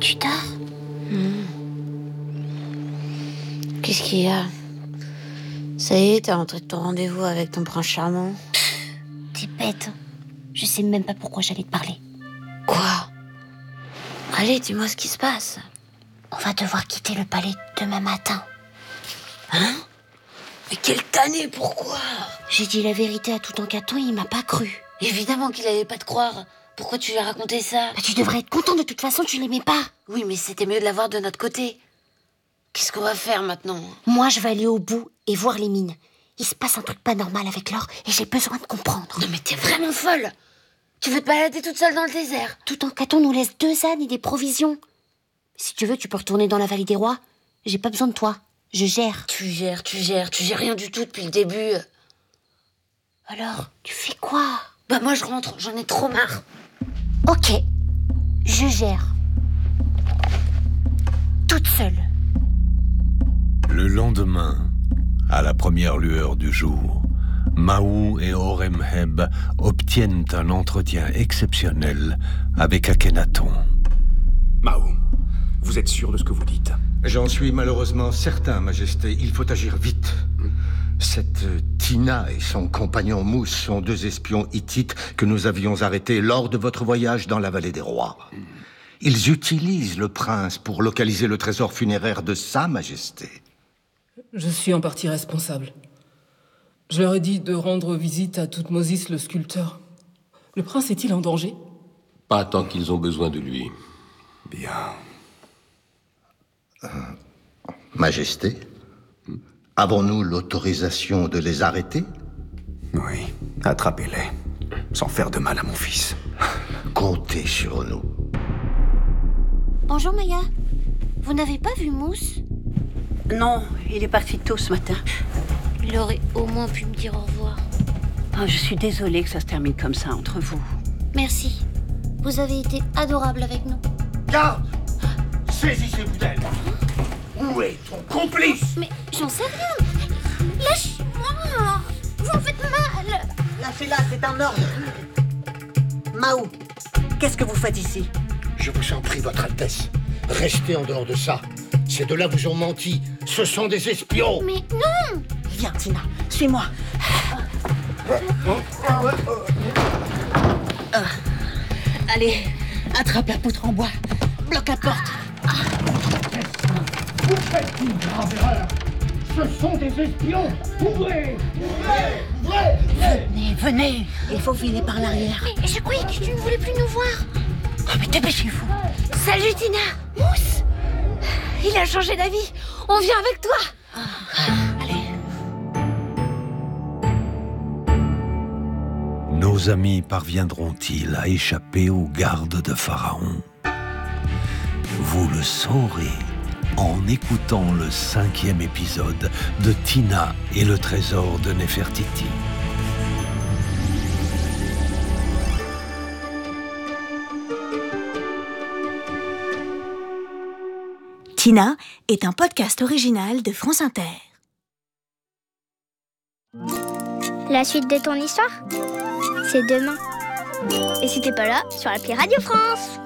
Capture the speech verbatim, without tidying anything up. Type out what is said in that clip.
Tu dors? Mmh. Qu'est-ce qu'il y a? Ça y est, t'es rentré de ton rendez-vous avec ton prince charmant? T'es bête. Je sais même pas pourquoi j'allais te parler. Quoi? Allez, dis-moi ce qui se passe. On va devoir quitter le palais demain matin. Hein? Mais quel tanné, pourquoi? J'ai dit la vérité à Toutankhamon, il m'a pas cru. Évidemment qu'il allait pas te croire. Pourquoi tu lui as raconté ça? Bah, tu devrais être content, de toute façon, tu l'aimais pas. Oui, mais c'était mieux de l'avoir de notre côté. Qu'est-ce qu'on va faire maintenant? Moi, je vais aller au bout et voir les mines. Il se passe un truc pas normal avec l'or et j'ai besoin de comprendre. Non mais t'es vraiment folle! Tu veux te balader toute seule dans le désert? Toutankhamon nous laisse deux ânes et des provisions. Si tu veux, tu peux retourner dans la vallée des rois. J'ai pas besoin de toi. Je gère. Tu gères, tu gères, tu gères rien du tout depuis le début. Alors, tu fais quoi? Bah moi je rentre, j'en ai trop marre. Ok, je gère. Toute seule. Le lendemain, à la première lueur du jour, Mahou et Horemheb obtiennent un entretien exceptionnel avec Akhenaton. Mahou, vous êtes sûr de ce que vous dites? J'en suis malheureusement certain, Majesté. Il faut agir vite. Cette euh, Tina et son compagnon Mousse sont deux espions hittites que nous avions arrêtés lors de votre voyage dans la vallée des rois. Ils utilisent le prince pour localiser le trésor funéraire de Sa Majesté. Je suis en partie responsable. Je leur ai dit de rendre visite à Thoutmôsis le sculpteur. Le prince est-il en danger? Pas tant qu'ils ont besoin de lui. Bien. Euh, Majesté, avons-nous l'autorisation de les arrêter? Oui, attrapez-les, sans faire de mal à mon fils. Comptez sur nous. Bonjour Maya. Vous n'avez pas vu Mousse? Non, il est parti tôt ce matin. Il aurait au moins pu me dire au revoir. Oh, je suis désolée que ça se termine comme ça entre vous. Merci. Vous avez été adorable avec nous. Garde! Saisissez-vous d'elle! Où est ton complice? Mais j'en sais rien. Lâche-moi! Vous me faites mal! Lâchez-la, c'est un ordre. Mahou, qu'est-ce que vous faites ici? Je vous en prie, Votre Altesse. Restez en dehors de ça. Ces deux-là vous ont menti. Ce sont des espions. Mais non! Viens, Tina, suis-moi. Euh, allez, attrape la poutre en bois. Bloque la porte. Vous faites une grave erreur. Ce sont des espions. Ouvrez! Ouvrez! Ouvrez! Venez, venez. Il faut filer par l'arrière. Mais je croyais que tu ne voulais plus nous voir. Oh, mais dépêchez-vous. Salut Tina! Mousse! Il a changé d'avis. On vient avec toi. Ah, allez. Nos amis parviendront-ils à échapper aux gardes de Pharaon? Vous le saurez en écoutant le cinquième épisode de Tina et le trésor de Néfertiti. Tina est un podcast original de France Inter. La suite de ton histoire, c'est demain. Et si t'es pas là, sur l'appli Radio France.